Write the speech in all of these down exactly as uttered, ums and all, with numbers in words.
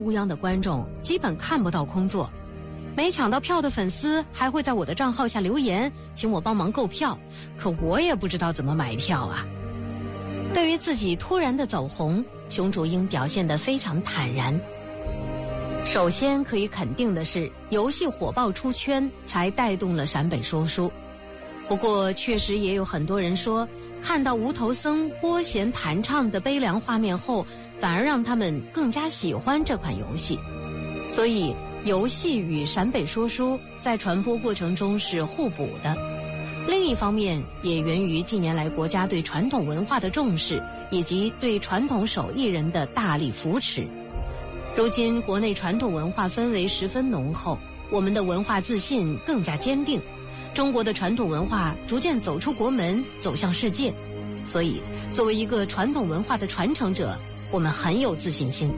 乌泱的观众基本看不到空座，没抢到票的粉丝还会在我的账号下留言，请我帮忙购票，可我也不知道怎么买票啊。对于自己突然的走红，熊竹英表现得非常坦然。首先可以肯定的是，游戏火爆出圈才带动了陕北说书。不过确实也有很多人说，看到无头僧拨弦弹唱的悲凉画面后，反而让他们更加喜欢这款游戏。所以游戏与陕北说书在传播过程中是互补的。另一方面也源于近年来国家对传统文化的重视，以及对传统手艺人的大力扶持。如今国内传统文化氛围十分浓厚，我们的文化自信更加坚定，中国的传统文化逐渐走出国门，走向世界。所以作为一个传统文化的传承者，我们很有自信心。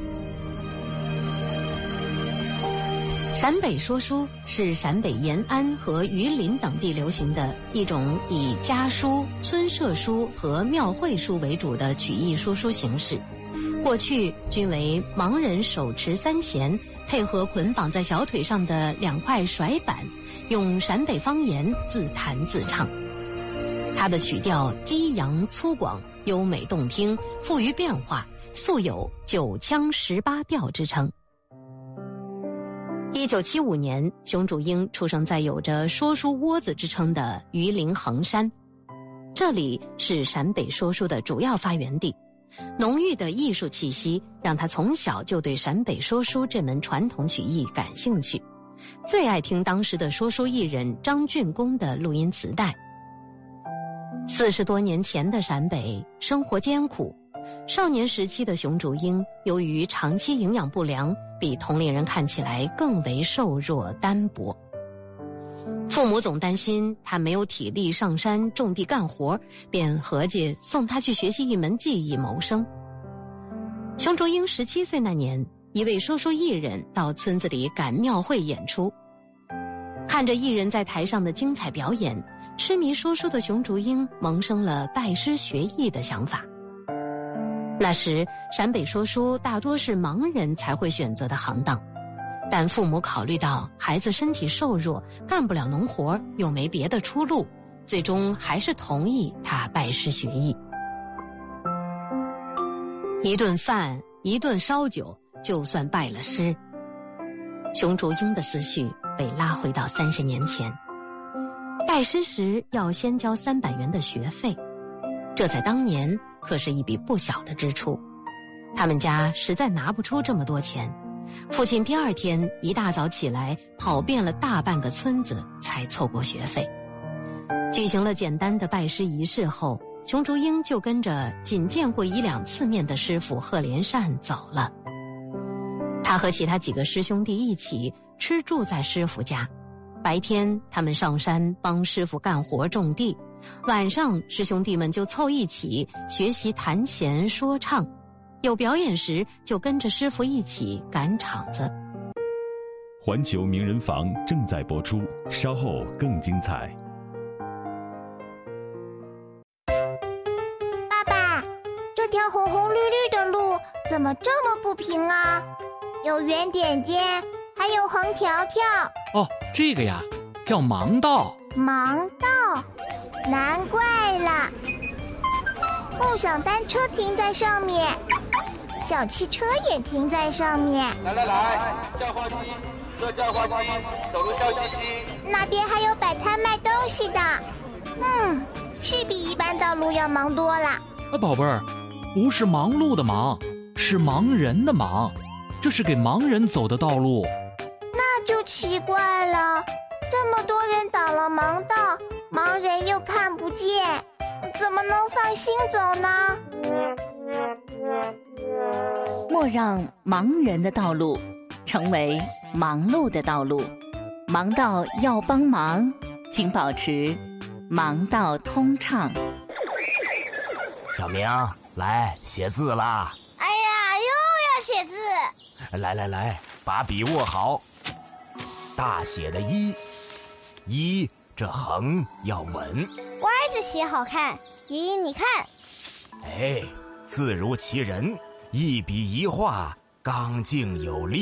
陕北说书是陕北延安和榆林等地流行的一种以家书、村社书和庙会书为主的曲艺说书形式。过去均为盲人手持三弦，配合捆绑在小腿上的两块甩板，用陕北方言自弹自唱。它的曲调激扬粗犷，优美动听，富于变化，素有九腔十八调之称。一九七五年，熊竹英出生在有着说书窝子之称的榆林衡山，这里是陕北说书的主要发源地。浓郁的艺术气息让他从小就对陕北说书这门传统曲艺感兴趣，最爱听当时的说书艺人张俊公的录音磁带。四十多年前的陕北生活艰苦，少年时期的熊竹英由于长期营养不良，比同龄人看起来更为瘦弱单薄。父母总担心他没有体力上山种地干活，便合计送他去学习一门技艺谋生。熊竹英十七岁那年，一位说书艺人到村子里赶庙会演出，看着艺人在台上的精彩表演，痴迷说书的熊竹英萌生了拜师学艺的想法。那时陕北说书大多是盲人才会选择的行当，但父母考虑到孩子身体瘦弱，干不了农活，又没别的出路，最终还是同意他拜师学艺。一顿饭，一顿烧酒，就算拜了师。熊竹英的思绪被拉回到三十年前，拜师时要先交三百元的学费，这在当年可是一笔不小的支出。他们家实在拿不出这么多钱，父亲第二天一大早起来，跑遍了大半个村子才凑够学费。举行了简单的拜师仪式后，熊竹英就跟着仅见过一两次面的师傅贺连善走了。他和其他几个师兄弟一起吃住在师傅家，白天他们上山帮师傅干活种地，晚上师兄弟们就凑一起学习弹弦说唱，有表演时就跟着师傅一起赶场子。 环球名人坊正在播出，稍后更精彩。 爸爸，这条红红绿绿的路怎么这么不平啊？有圆点点，还有横条条。 哦，这个呀，叫盲道。 盲道，难怪了。共享单车停在上面，小汽车也停在上面。 来来来，叫花鸡，这叫花鸡，走路笑嘻嘻。 那边还有摆摊卖东西的，嗯，是比一般道路要忙多了。 啊，宝贝儿，不是忙碌的忙，是盲人的盲，这是给盲人走的道路。 那就奇怪了，这么多人挡了盲道，盲人又看不见，怎么能放心走呢？ 莫让盲人的道路成为忙碌的道路，盲道要帮忙，请保持盲道通畅。 小明，来写字啦！ 哎呀，又要写字！ 来来来，把笔握好。大写的一，一这横要稳， 歪着写好看。爷爷你看， 哎，字如其人，一笔一画刚劲有力。